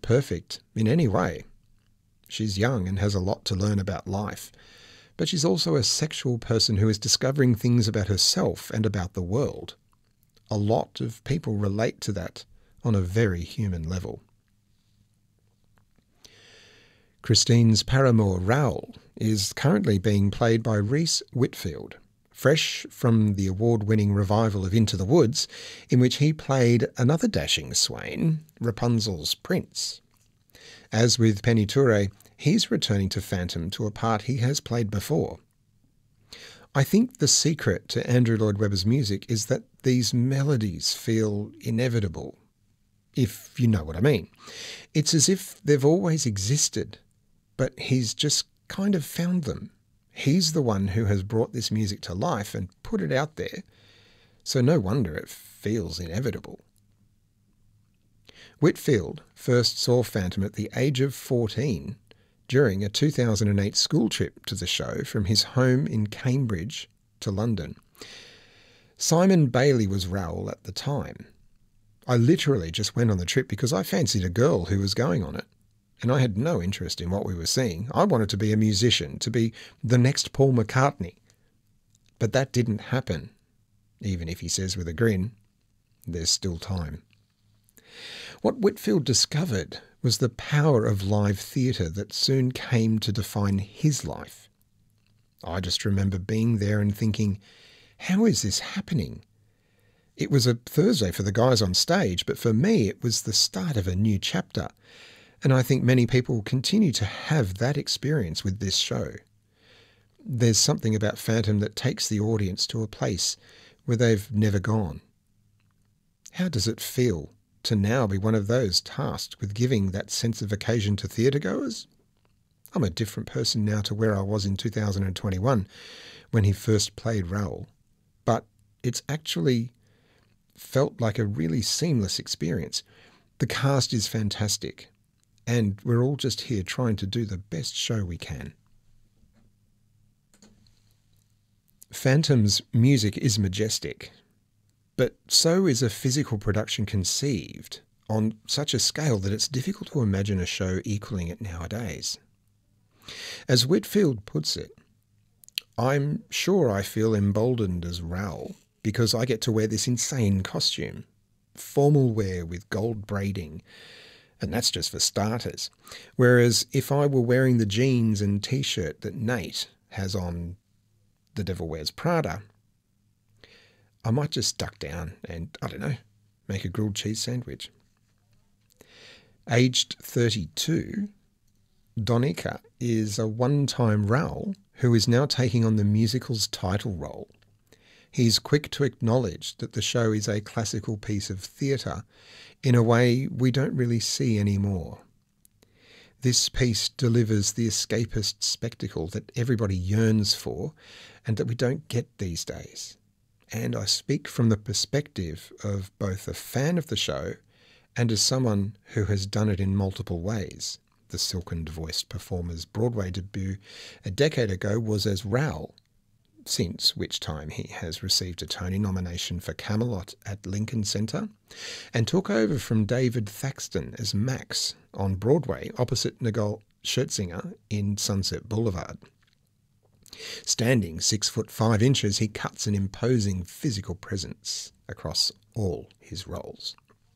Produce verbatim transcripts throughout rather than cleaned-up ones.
not perfect in any way. She's young and has a lot to learn about life, but she's also a sexual person who is discovering things about herself and about the world. A lot of people relate to that on a very human level. Christine's paramour, Raoul, is currently being played by Reese Whitfield, fresh from the award-winning revival of Into the Woods, in which he played another dashing swain, Rapunzel's prince. As with Penny Ture, he's returning to Phantom to a part he has played before. I think the secret to Andrew Lloyd Webber's music is that these melodies feel inevitable, if you know what I mean. It's as if they've always existed, but he's just kind of found them. He's the one who has brought this music to life and put it out there, so no wonder it feels inevitable. Whitfield first saw Phantom at the age of fourteen during a two thousand eight school trip to the show from his home in Cambridge to London. Simon Bailey was Raoul at the time. I literally just went on the trip because I fancied a girl who was going on it, and I had no interest in what we were seeing. I wanted to be a musician, to be the next Paul McCartney. But that didn't happen, even if he says with a grin, there's still time. What Whitfield discovered was the power of live theatre that soon came to define his life. I just remember being there and thinking, how is this happening? It was a Thursday for the guys on stage, but for me it was the start of a new chapter. And I think many people continue to have that experience with this show. There's something about Phantom that takes the audience to a place where they've never gone. How does it feel to now be one of those tasked with giving that sense of occasion to theatregoers? I'm a different person now to where I was in two thousand twenty-one when he first played Raoul, but it's actually felt like a really seamless experience. The cast is fantastic, and we're all just here trying to do the best show we can. Phantom's music is majestic, but so is a physical production conceived on such a scale that it's difficult to imagine a show equaling it nowadays. As Whitfield puts it, I'm sure I feel emboldened as Raoul because I get to wear this insane costume, formal wear with gold braiding, and that's just for starters. Whereas if I were wearing the jeans and t-shirt that Nate has on The Devil Wears Prada, I might just duck down and, I don't know, make a grilled cheese sandwich. Aged thirty-two, Donika is a one-time Raoul who is now taking on the musical's title role. He's quick to acknowledge that the show is a classical piece of theatre in a way we don't really see anymore. This piece delivers the escapist spectacle that everybody yearns for and that we don't get these days. And I speak from the perspective of both a fan of the show and as someone who has done it in multiple ways. The silken-voiced performer's Broadway debut a decade ago was as Raoul, since which time he has received a Tony nomination for Camelot at Lincoln Center, and took over from David Thaxton as Max on Broadway opposite Nicole Scherzinger in Sunset Boulevard. Standing six foot five inches, he cuts an imposing physical presence across all his roles.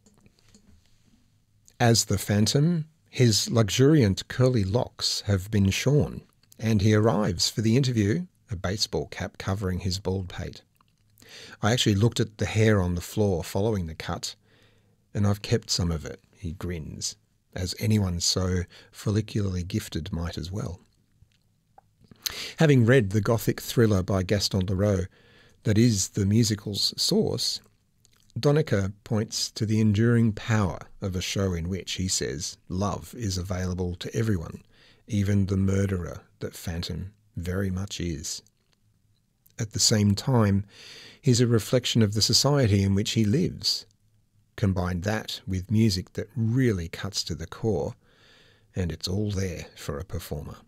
As the Phantom, his luxuriant curly locks have been shorn, and he arrives for the interview, a baseball cap covering his bald pate. I actually looked at the hair on the floor following the cut, and I've kept some of it, he grins, as anyone so follicularly gifted might as well. Having read the Gothic thriller by Gaston Leroux that is the musical's source, Donika points to the enduring power of a show in which, he says, love is available to everyone, even the murderer that Phantom very much is. At the same time, he's a reflection of the society in which he lives. Combine that with music that really cuts to the core, and it's all there for a performer.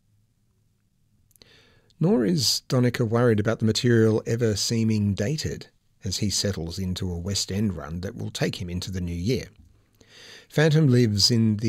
Nor is Donika worried about the material ever seeming dated as he settles into a West End run that will take him into the new year. Phantom lives in the